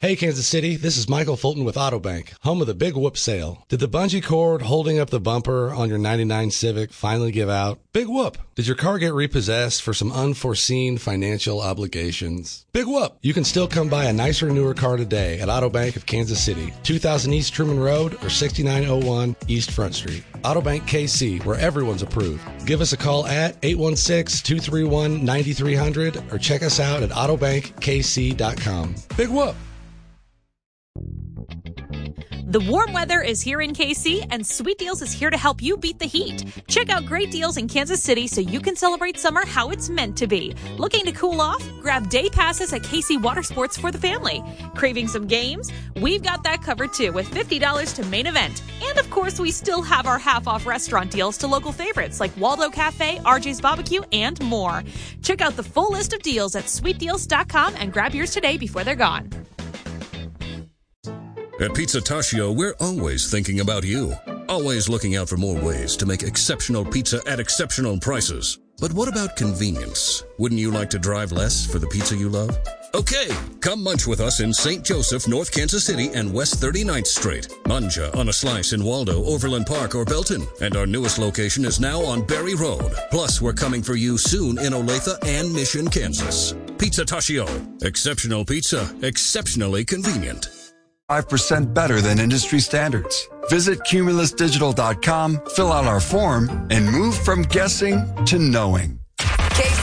Hey, Kansas City, this is Michael Fulton with Autobank, home of the Big Whoop sale. Did the bungee cord holding up the bumper on your 99 Civic finally give out? Big whoop. Did your car get repossessed for some unforeseen financial obligations? Big whoop. You can still come buy a nicer, newer car today at Autobank of Kansas City, 2000 East Truman Road or 6901 East Front Street. Autobank KC, where everyone's approved. Give us a call at 816-231-9300 or check us out at autobankkc.com. Big whoop. The warm weather is here in KC, and Sweet Deals is here to help you beat the heat. Check out great deals in Kansas City so you can celebrate summer how it's meant to be. Looking to cool off? Grab day passes at KC Water Sports for the family. Craving some games? We've got that covered too with $50 to main event. And of course, we still have our half-off restaurant deals to local favorites like Waldo Cafe, RJ's Barbecue, and more. Check out the full list of deals at sweetdeals.com and grab yours today before they're gone. At Pizza Tascio, we're always thinking about you. Always looking out for more ways to make exceptional pizza at exceptional prices. But what about convenience? Wouldn't you like to drive less for the pizza you love? Okay, come munch with us in St. Joseph, North Kansas City, and West 39th Street. Manja on a slice in Waldo, Overland Park, or Belton. And our newest location is now on Berry Road. Plus, we're coming for you soon in Olathe and Mission, Kansas. Pizza Tascio. Exceptional pizza. Exceptionally convenient. 5% better than industry standards. Visit cumulusdigital.com, fill out our form, and move from guessing to knowing.